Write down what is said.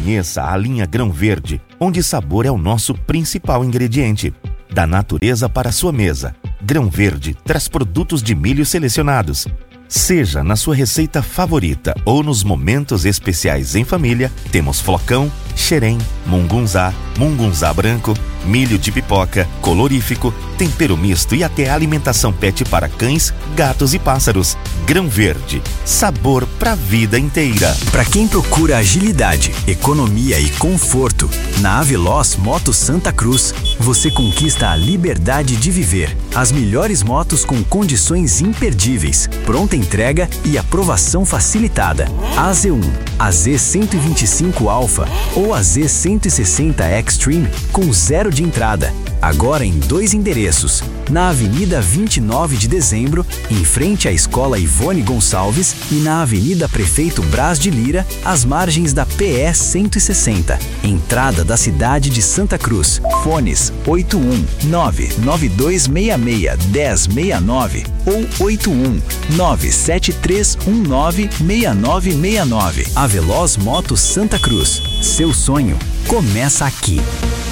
Conheça a linha Grão Verde, onde sabor é o nosso principal ingrediente. Da natureza para a sua mesa, Grão Verde traz produtos de milho selecionados. Seja na sua receita favorita ou nos momentos especiais em família, temos flocão, xerém, mungunzá, mungunzá branco, milho de pipoca, colorífico, tempero misto e até alimentação pet para cães, gatos e pássaros. Grão Verde, sabor pra vida inteira. Para quem procura agilidade, economia e conforto, na Aveloz Motos Santa Cruz, você conquista a liberdade de viver. As melhores motos com condições imperdíveis, pronta entrega e aprovação facilitada. AZ1, AZ125 Alpha ou AZ160 Extreme com 0 de entrada. Agora em 2 endereços. Na Avenida 29 de Dezembro, em frente à Escola Ivone Gonçalves, e na Avenida Prefeito Brás de Lira, às margens da PE 160, entrada da cidade de Santa Cruz. Fones 81992661069 ou 81973196969. Aveloz Motos Santa Cruz. Seu sonho começa aqui.